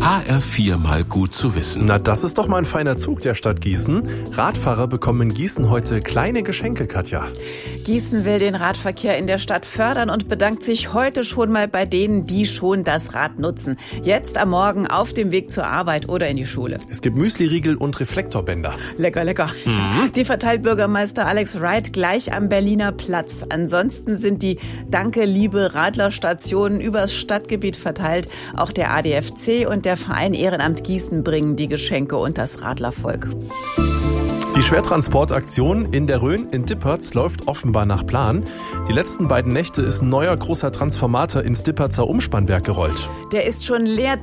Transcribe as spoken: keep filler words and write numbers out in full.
H R vier mal gut zu wissen. Na, das ist doch mal ein feiner Zug der Stadt Gießen. Radfahrer bekommen in Gießen heute kleine Geschenke, Katja. Gießen will den Radverkehr in der Stadt fördern und bedankt sich heute schon mal bei denen, die schon das Rad nutzen. Jetzt am Morgen auf dem Weg zur Arbeit oder in die Schule. Es gibt Müsliriegel und Reflektorbänder. Lecker, lecker. Mhm. Die verteilt Bürgermeister Alex Wright gleich am Berliner Platz. Ansonsten sind die Danke, liebe Radlerstationen übers Stadtgebiet verteilt. Auch der A D F C und der Verein Ehrenamt Gießen bringen die Geschenke und das Radlervolk. Die Schwertransportaktion in der Rhön in Dippertz läuft offenbar nach Plan. Die letzten beiden Nächte ist ein neuer großer Transformator ins Dippertzer Umspannwerk gerollt. Der ist schon leer